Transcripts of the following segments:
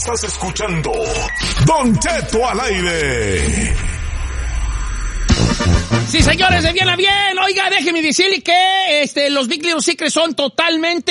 Estás escuchando Don Cheto al aire. Sí, señores, de bien a bien. Oiga, déjeme decirle que los Big Little Secrets son totalmente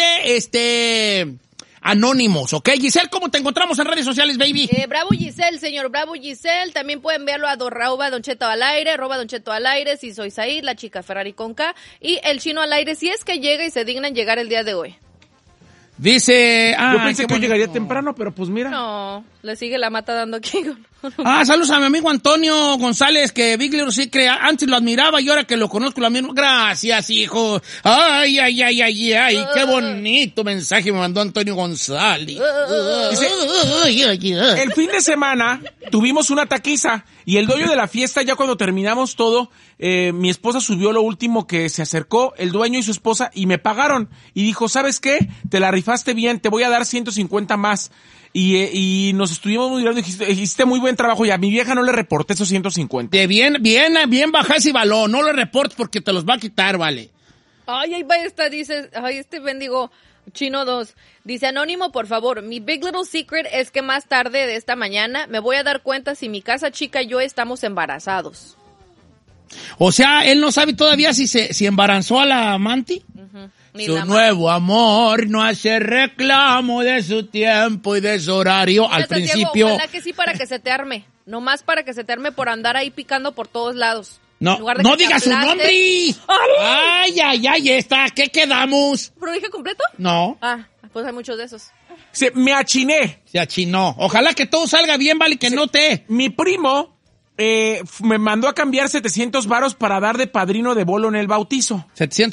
anónimos, ¿ok? Giselle, ¿cómo te encontramos en redes sociales, baby? Bravo Giselle, señor, Bravo Giselle. También pueden verlo a Don Cheto al aire, @Don Cheto al aire, si soy Said, la chica Ferrari con K, y el chino al aire, si es que llega y se dignan llegar el día de hoy. Dice... Yo pensé que llegaría temprano, pero pues mira. No, le sigue la mata dando aquí. Saludos a mi amigo Antonio González, que Big Little Secret antes lo admiraba y ahora que lo conozco lo admiro. Gracias, hijo. Ay, qué bonito mensaje me mandó Antonio González. Dice, el fin de semana tuvimos una taquiza y el dueño de la fiesta, ya cuando terminamos todo, mi esposa subió lo último que se acercó, el dueño y su esposa, y me pagaron. Y dijo, ¿sabes qué? Te la rifaste bien, te voy a dar 150 más. Y nos estuvimos muy mirando, hiciste muy buen trabajo, y a mi vieja no le reporté esos 150. Bien baja ese balón, no lo reportes porque te los va a quitar, vale. Ay, ahí va esta, dice, este bendigo Chino 2. Dice, anónimo, por favor, mi Big Little Secret es que más tarde de esta mañana me voy a dar cuenta si mi casa chica y yo estamos embarazados. O sea, él no sabe todavía si embarazó a la amante. Uh-huh. Su nuevo amor no hace reclamo de su tiempo y de su horario. Al principio... Diego, ojalá que sí, para que se te arme. Nomás para que se te arme por andar ahí picando por todos lados. No digas su nombre. Ay, está. ¿Qué quedamos? ¿Pero dije completo? No. Pues hay muchos de esos. Me achiné. Se achinó. Ojalá que todo salga bien, vale, que no te... Mi primo... me mandó a cambiar 700 varos para dar de padrino de bolo en el bautizo. $700